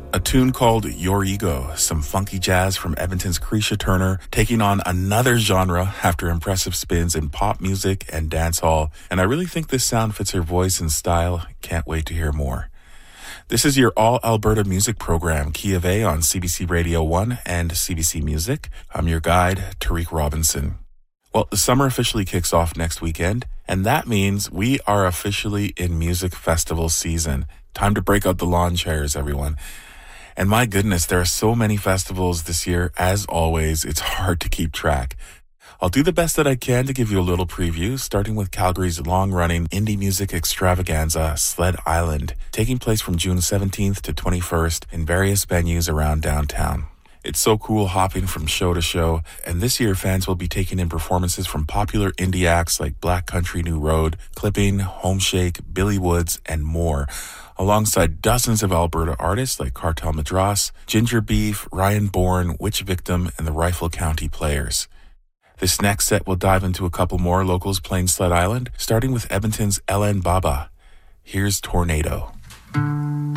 A tune called Your Ego, some funky jazz from Edmonton's Cretia Turner, taking on another genre after impressive spins in pop music and dancehall. And I really think this sound fits her voice and style. Can't wait to hear more. This is your All Alberta Music program, Key of A on CBC Radio 1 and CBC Music. I'm your guide, Tariq Robinson. Well, the summer officially kicks off next weekend, and that means we are officially in music festival season. Time to break out the lawn chairs, everyone. And my goodness, there are so many festivals this year. As always, it's hard to keep track. I'll do the best that I can to give you a little preview, starting with Calgary's long-running indie music extravaganza, Sled Island, taking place from June 17th to 21st in various venues around downtown. It's so cool hopping from show to show, and this year fans will be taking in performances from popular indie acts like Black Country New Road, Clipping, Homeshake, Billy Woods, and more, alongside dozens of Alberta artists like Cartel Madras, Ginger Beef, Ryan Bourne, Witch Victim, and the Rifle County Players. This next set will dive into a couple more locals playing Sled Island, starting with Edmonton's LN Baba. Here's Tornado.